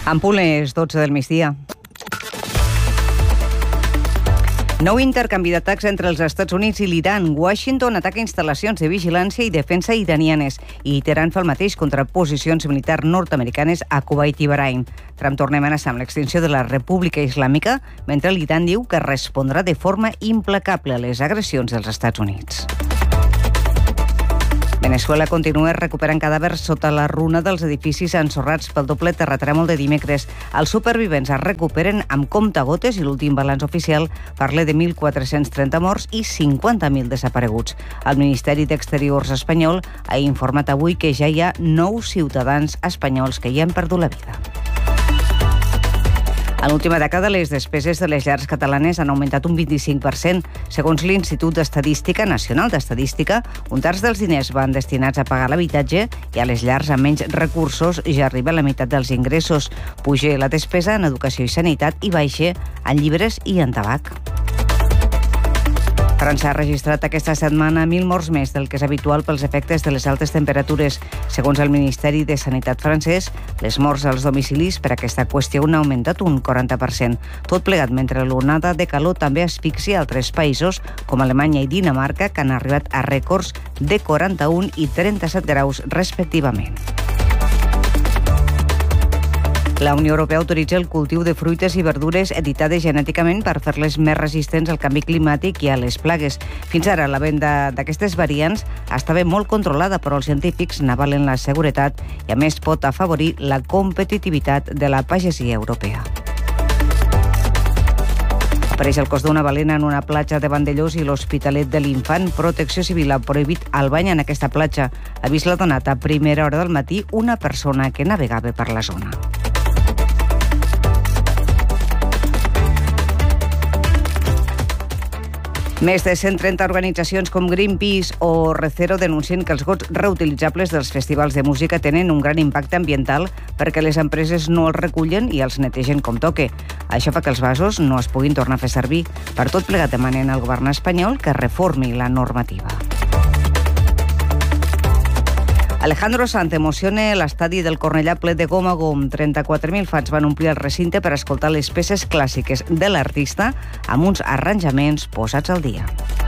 En punt les 12 del migdia. Nou intercanvi d'atacs entre els Estats Units i l'Iran. Washington ataca instal·lacions de vigilància i defensa iranianes i Teheran fa el mateix contra posicions militars nord-americanes a Kuwait i Bahrain. Trump torna a amenaçar amb l'extinció de la República Islàmica, mentre l'Iran diu que respondrà de forma implacable a les agressions dels Estats Units. Veneçuela continua recuperant cadàvers sota la runa dels edificis ensorrats pel doble terratrèmol de dimecres. Els supervivents es recuperen amb comptagotes i l'últim balanç oficial parla de 1.430 morts i 50.000 desapareguts. El Ministeri d'Exteriors espanyol ha informat avui que ja hi ha 9 ciutadans espanyols que hi han perdut la vida. En l'última dècada, les despeses de les llars catalanes han augmentat un 25%. Segons l'Institut d'Estadística Nacional d'Estadística, un terç dels diners van destinats a pagar l'habitatge i a les llars amb menys recursos ja arriba a la meitat dels ingressos. Puja la despesa en educació i sanitat i baixa en llibres i en tabac. França ha registrat aquesta setmana 1.000 morts més del que és habitual pels efectes de les altes temperatures. Segons el Ministeri de Sanitat francès, les morts als domicilis per aquesta qüestió han augmentat un 40%. Tot plegat mentre l'onada de calor també asfixia altres països com Alemanya i Dinamarca, que han arribat a rècords de 41 i 37 graus respectivament. La Unió Europea autoritza el cultiu de fruites i verdures editades genèticament per fer-les més resistents al canvi climàtic i a les plagues. Fins ara, la venda d'aquestes variants estava molt controlada, però els científics n'avalen la seguretat i, a més, pot afavorir la competitivitat de la pagesia europea. Apareix el cos d'una balena en una platja de Vandellós i l'Hospitalet de l'Infant. Protecció Civil ha prohibit el bany en aquesta platja. L'avís l'ha donat a primera hora del matí una persona que navegava per la zona. Més de 130 organitzacions com Greenpeace o Recero denuncien que els gots reutilitzables dels festivals de música tenen un gran impacte ambiental perquè les empreses no els recullen i els netegen com toque. Això fa que els vasos no es puguin tornar a fer servir. Per tot plegat demanen al govern espanyol que reformi la normativa. Alejandro Sanz emociona l'estadi del Cornellà ple de gom a gom. 34.000 fans van omplir el recinte per escoltar les peces clàssiques de l'artista amb uns arranjaments posats al dia.